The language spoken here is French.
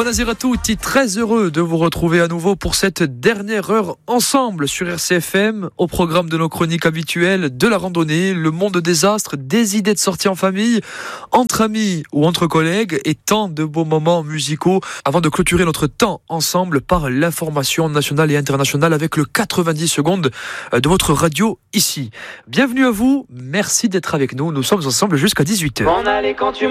Buonasera tutti, très heureux de vous retrouver à nouveau pour cette dernière heure ensemble sur RCFM, au programme de nos chroniques habituelles, de la randonnée, le monde des astres, des idées de sortie en famille, entre amis ou entre collègues et tant de beaux moments musicaux avant de clôturer notre temps ensemble par l'information nationale et internationale avec le 90 secondes de votre radio ici. Bienvenue à vous, merci d'être avec nous, nous sommes ensemble jusqu'à 18h.